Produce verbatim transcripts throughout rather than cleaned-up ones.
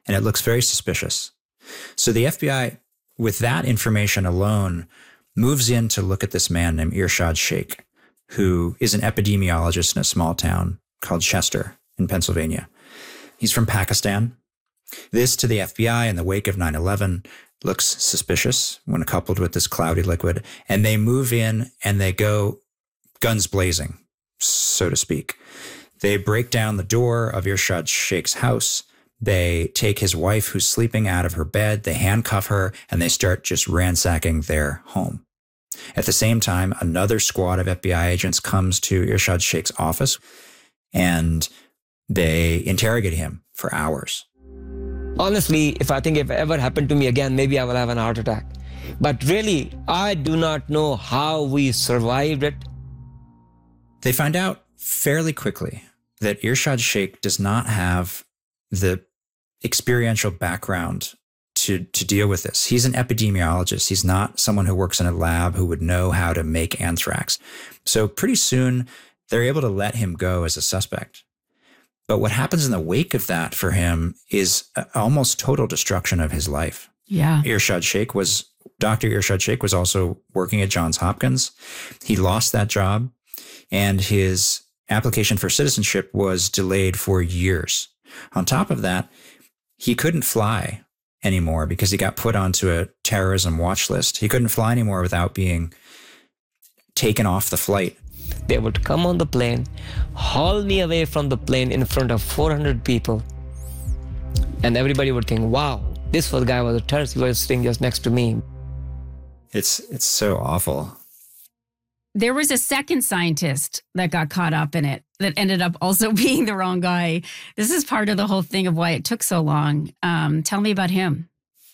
and it looks very suspicious. So the F B I, with that information alone, moves in to look at this man named Irshad Sheikh, who is an epidemiologist in a small town called Chester in Pennsylvania. He's from Pakistan. This, to the F B I in the wake of nine eleven, looks suspicious when coupled with this cloudy liquid. And they move in and they go guns blazing, so to speak. They break down the door of Irshad Sheikh's house. They take his wife, who's sleeping, out of her bed. They handcuff her, and they start just ransacking their home. At the same time, another squad of F B I agents comes to Irshad Sheikh's office, and they interrogate him for hours. Honestly, if I think if it ever happened to me again, maybe I will have an heart attack. But really, I do not know how we survived it. They find out fairly quickly that Irshad Sheikh does not have the experiential background to, to deal with this. He's an epidemiologist. He's not someone who works in a lab who would know how to make anthrax. So pretty soon, they're able to let him go as a suspect. But what happens in the wake of that for him is almost total destruction of his life. Yeah. Irshad Sheikh was, Doctor Irshad Sheikh was also working at Johns Hopkins. He lost that job, and his application for citizenship was delayed for years. On top of that, he couldn't fly anymore because he got put onto a terrorism watch list. He couldn't fly anymore without being taken off the flight. They would come on the plane, haul me away from the plane in front of four hundred people. And everybody would think, wow, this was guy was a terrorist. He was sitting just next to me. It's, it's so awful. There was a second scientist that got caught up in it that ended up also being the wrong guy. This is part of the whole thing of why it took so long. Um, tell me about him.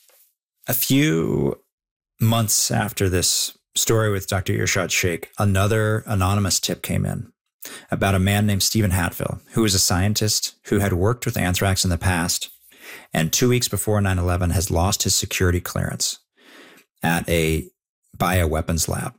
A few months after this story with Doctor Irshad Sheikh, another anonymous tip came in about a man named Stephen Hatfill, who was a scientist who had worked with anthrax in the past, and two weeks before nine eleven has lost his security clearance at a bioweapons lab.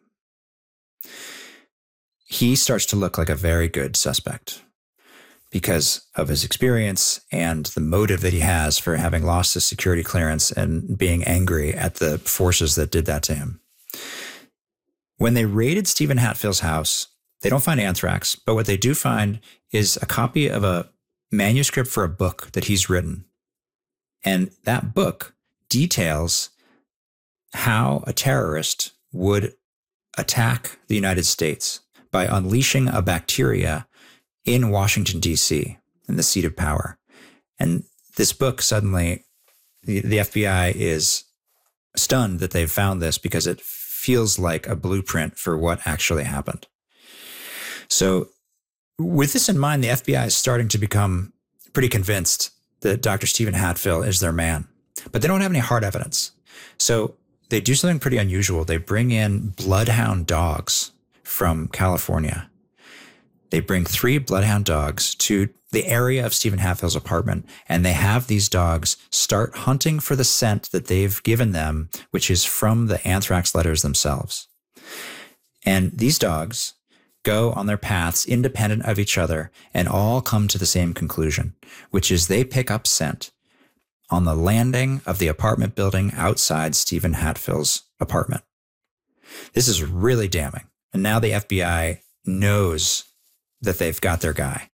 He starts to look like a very good suspect because of his experience and the motive that he has for having lost his security clearance and being angry at the forces that did that to him. When they raided Stephen Hatfill's house, they don't find anthrax, but what they do find is a copy of a manuscript for a book that he's written. And that book details how a terrorist would attack the United States by unleashing a bacteria in Washington, D C, in the seat of power. And this book suddenly, the, the F B I is stunned that they've found this because it feels like a blueprint for what actually happened. So with this in mind, the F B I is starting to become pretty convinced that Doctor Stephen Hatfill is their man, but they don't have any hard evidence. So they do something pretty unusual. They bring in bloodhound dogs from California. They bring three bloodhound dogs to the area of Stephen Hatfill's apartment, and they have these dogs start hunting for the scent that they've given them, which is from the anthrax letters themselves. And these dogs go on their paths independent of each other and all come to the same conclusion, which is they pick up scent on the landing of the apartment building outside Stephen Hatfill's apartment. This is really damning. And now the F B I knows that they've got their guy.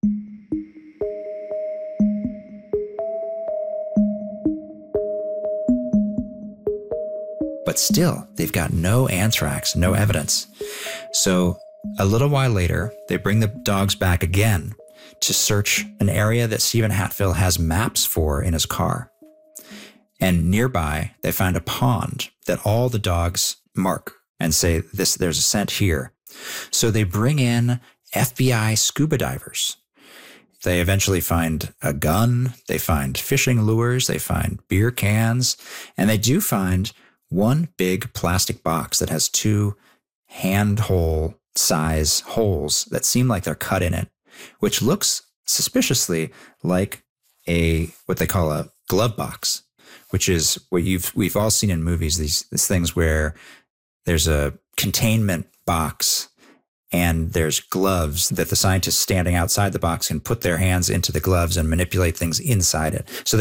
But still, they've got no anthrax, no evidence. So a little while later, they bring the dogs back again to search an area that Stephen Hatfill has maps for in his car. And nearby, they find a pond that all the dogs mark and say, "This, there's a scent here." So they bring in F B I scuba divers. They eventually find a gun, they find fishing lures, they find beer cans, and they do find one big plastic box that has two handhole size holes that seem like they're cut in it, which looks suspiciously like a what they call a glove box, which is what you've we've all seen in movies, these, these things where there's a containment box and there's gloves that the scientists standing outside the box can put their hands into the gloves and manipulate things inside it. So